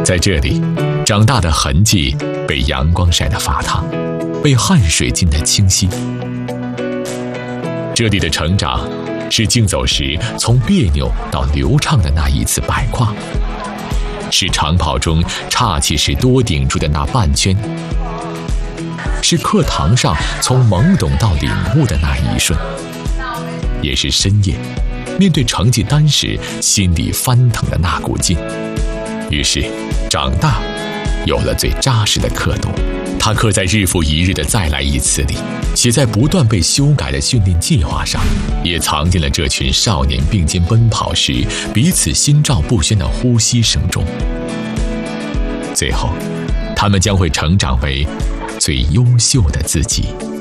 在这里，长大的痕迹被阳光晒得发烫，被汗水浸得清晰。这里的成长，是竞走时从别扭到流畅的那一次摆胯，是长跑中岔气时多顶住的那半圈，是课堂上从懵懂到领悟的那一瞬，也是深夜面对成绩单时心里翻腾的那股劲。于是长大有了最扎实的刻度，它刻在日复一日的再来一次里，写在不断被修改的训练计划上，也藏进了这群少年并肩奔跑时彼此心照不宣的呼吸声中。最后，他们将会成长为最优秀的自己。